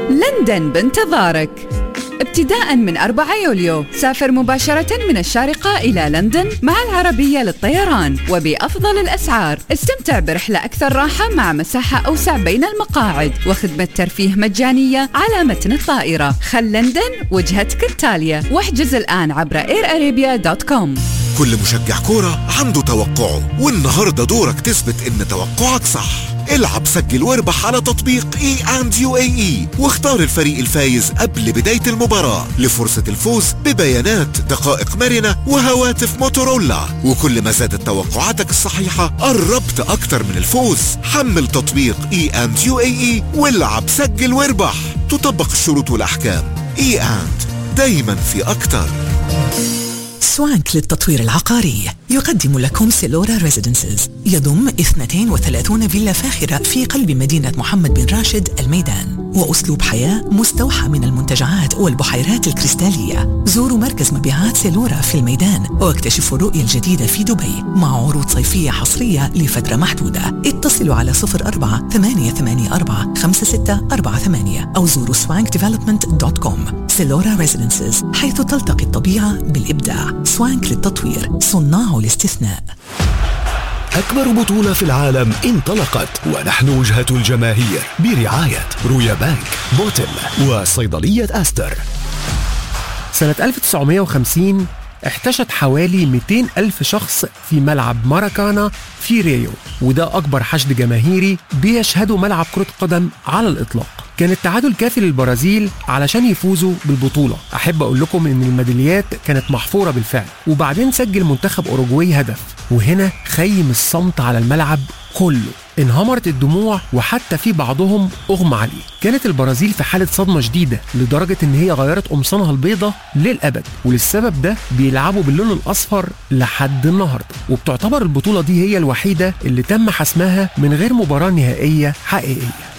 لندن بانتظارك. ابتداء من 4 يوليو سافر مباشرة من الشارقة إلى لندن مع العربية للطيران وبأفضل الأسعار. استمتع برحلة أكثر راحة مع مساحة أوسع بين المقاعد وخدمة ترفيه مجانية على متن الطائرة. خل لندن وجهتك التالية، واحجز الآن عبر airarabia.com. كل مشجع كورة عنده توقعه، والنهاردة دورك تثبت إن توقعك صح. العب، سجل واربح على تطبيق E&UAE واختار الفريق الفايز قبل بداية المباراة لفرصة الفوز ببيانات، دقائق مرنة وهواتف موتورولا. وكل ما زادت توقعاتك الصحيحة قربت أكتر من الفوز. حمل تطبيق E&UAE والعب، سجل واربح. تطبق الشروط والأحكام. دايما في أكتر. سوانك للتطوير العقاري يقدم لكم سيلورا ريزيدنسز. يضم 32 فيلا فاخرة في قلب مدينة محمد بن راشد الميدان، وأسلوب حياة مستوحى من المنتجعات والبحيرات الكريستالية. زوروا مركز مبيعات سيلورا في الميدان واكتشفوا الرؤية الجديدة في دبي مع عروض صيفية حصرية لفترة محدودة. اتصلوا على 04-884-5648 أو زوروا swankdevelopment.com. سيلورا ريزيدنسز، حيث تلتقي الطبيعة بالإبداع. سوانك للتطوير، صناع الاستثناء. أكبر بطولة في العالم انطلقت، ونحن وجهة الجماهير برعاية رويا بانك، بوتل وصيدلية أستر. سنة 1950 احتشد حوالي 200 ألف شخص في ملعب ماراكانا في ريو، وده أكبر حشد جماهيري بيشهده ملعب كرة قدم على الإطلاق. كان التعادل كافي للبرازيل علشان يفوزوا بالبطولة. أحب أقول لكم إن الميداليات كانت محفورة بالفعل، وبعدين سجل منتخب أوروجواي هدف، وهنا خيم الصمت على الملعب كله. انهمرت الدموع وحتى في بعضهم أغمى عليه. كانت البرازيل في حالة صدمة شديدة لدرجة إن هي غيرت قمصانها البيضة للأبد، وللسبب ده بيلعبوا باللون الأصفر لحد النهاردة. وبتعتبر البطولة دي هي الوحيدة اللي تم حسمها من غير مباراة نهائية حقيقية.